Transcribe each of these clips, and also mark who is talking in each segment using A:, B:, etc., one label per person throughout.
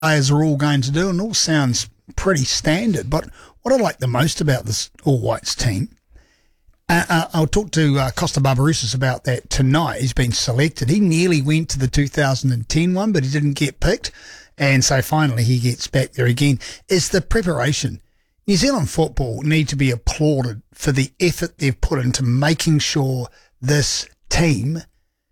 A: players are all going to do, and it all sounds pretty standard. But what I like the most about this All Whites team, I'll talk to Costa Barbarouses about that tonight. He's been selected. He nearly went to the 2010 one, but he didn't get picked. And so finally he gets back there again. Is the preparation. New Zealand football need to be applauded for the effort they've put into making sure this team...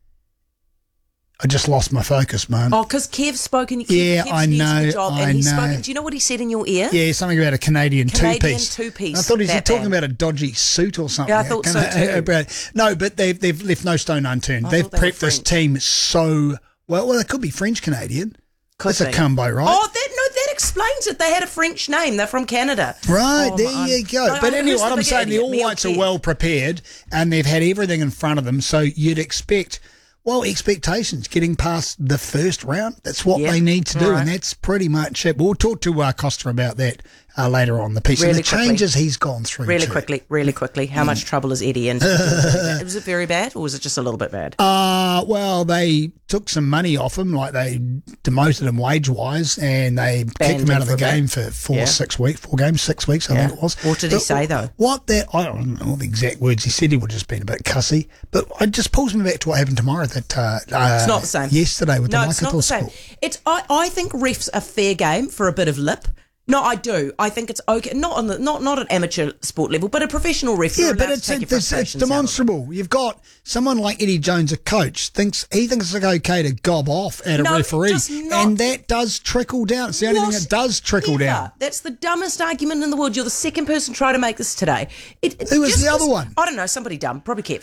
A: I just lost my focus, man.
B: Oh, because Kev's spoken.
A: Yeah,
B: Kev's
A: I know.
B: the job, and he's spoken. Do you know what he said in your ear?
A: Yeah, something about a Canadian two-piece.
B: two-piece.
A: I thought he was talking about a dodgy suit or something.
B: Yeah, I thought so too.
A: No, but they've left no stone unturned. They've prepped this team so well. Well, it could be French-Canadian. That's a combo, right?
B: Oh, that explains it. They had a French name. They're from Canada.
A: Right, there you go.
B: No,
A: but anyway, what I'm saying, the All Whites are well prepared and they've had everything in front of them, so you'd expect... Well, expectations, getting past the first round, that's what they need to do, and that's pretty much it. We'll talk to Costa about that later on the piece.
B: Really
A: and the changes he's gone through.
B: Really quickly. How much trouble is Eddie in? Was it very bad, or was it just a little bit bad?
A: Well, they took some money off him, like they demoted him wage-wise, and they kicked him out of the game for 6 weeks, 4 games, 6 weeks, I think it was.
B: What did he say, though?
A: I don't know the exact words he said. He would have just been a bit cussy. But it just pulls me back to what happened tomorrow. That
B: it's not the same.
A: Yesterday with the
B: it's not the same. I think refs are fair game for a bit of lip. No, I do. I think it's okay. Not at amateur sport level, but a professional referee.
A: Yeah, but it's demonstrable. You've got someone like Eddie Jones, a coach, thinks it's okay to gob off at a referee, and that does trickle down. It's the only thing that does trickle down.
B: That's the dumbest argument in the world. You're the second person trying to make this today.
A: Who was the other one?
B: I don't know. Somebody dumb. Probably Kev.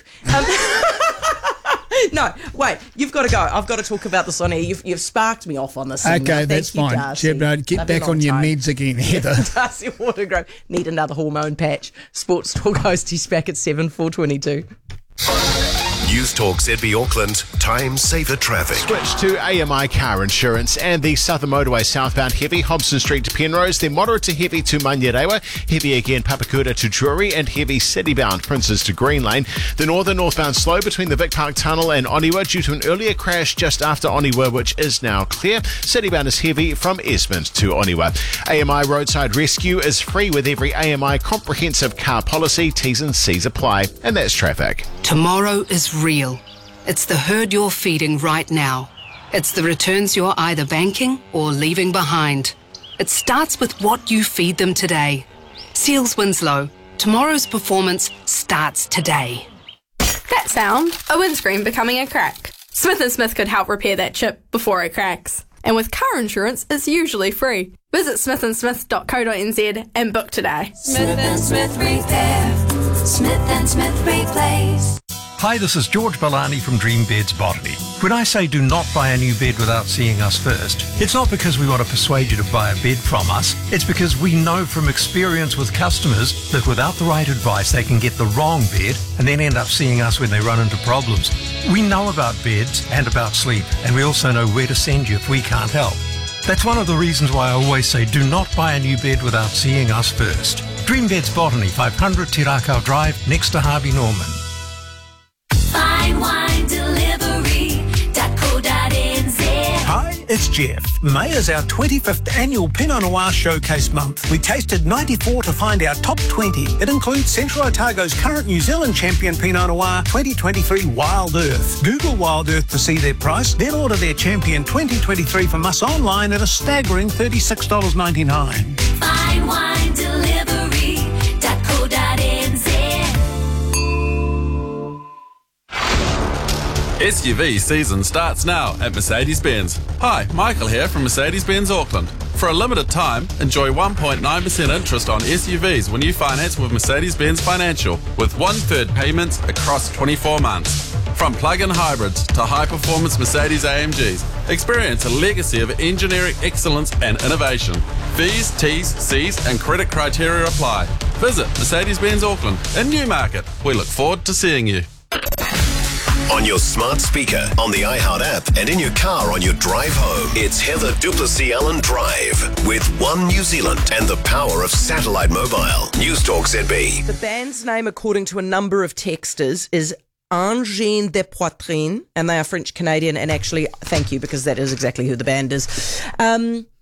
B: No, wait, you've got to go. I've got to talk about this on air. You've sparked me off on this.
A: Okay, that's fine. Jeb, get back on your meds again, Heather.
B: Darcy Watergrove. Need another hormone patch. Sports Talk host, he's back at 7, 4:22.
C: News Talk ZB Auckland, time saver traffic.
D: Switch to AMI car insurance and the Southern Motorway southbound heavy, Hobson Street to Penrose, then moderate to heavy to Manyarewa, heavy again Papakura to Drury, and heavy citybound Princes to Green Lane. The northern northbound slow between the Vic Park Tunnel and Oniwa due to an earlier crash just after Oniwa, which is now clear. Citybound is heavy from Esmond to Oniwa. AMI roadside rescue is free with every AMI comprehensive car policy. T's and C's apply. And that's traffic.
E: Tomorrow is real. It's the herd you're feeding right now. It's the returns you're either banking or leaving behind. It starts with what you feed them today. Seals Winslow. Tomorrow's performance starts today.
F: That sound, a windscreen becoming a crack. Smith & Smith could help repair that chip before it cracks. And with car insurance, it's usually free. Visit smithandsmith.co.nz and book today.
G: Smith & Smith Repair. Smith & Smith Replace.
H: Hi, this is George Balani from Dream Beds Botany. When I say do not buy a new bed without seeing us first, it's not because we want to persuade you to buy a bed from us. It's because we know from experience with customers that without the right advice, they can get the wrong bed and then end up seeing us when they run into problems. We know about beds and about sleep, and we also know where to send you if we can't help. That's one of the reasons why I always say do not buy a new bed without seeing us first. Dream Beds Botany, 500 Tirakau Drive, next to Harvey Norman.
G: Fine Wine Delivery.co.nz.
I: Hi, it's Jeff. May is our 25th annual Pinot Noir Showcase month. We tasted 94 to find our top 20. It includes Central Otago's current New Zealand champion Pinot Noir 2023 Wild Earth. Google Wild Earth to see their price, then order their champion 2023 from us online at a staggering $36.99.
G: Fine Wine Delivery.co.nz.
J: SUV season starts now at Mercedes-Benz. Hi, Michael here from Mercedes-Benz Auckland. For a limited time, enjoy 1.9% interest on SUVs when you finance with Mercedes-Benz Financial, with 1/3 payments across 24 months. From plug-in hybrids to high-performance Mercedes AMGs, experience a legacy of engineering excellence and innovation. Fees, T's, C's and credit criteria apply. Visit Mercedes-Benz Auckland in Newmarket. We look forward to seeing you.
C: On your smart speaker, on the iHeart app, and in your car on your drive home, it's Heather Duplessis-Allen Drive with One New Zealand and the power of satellite mobile. News Talk ZB.
B: The band's name, according to a number of texters, is Angine de Poitrine, and they are French Canadian. And actually, thank you, because that is exactly who the band is.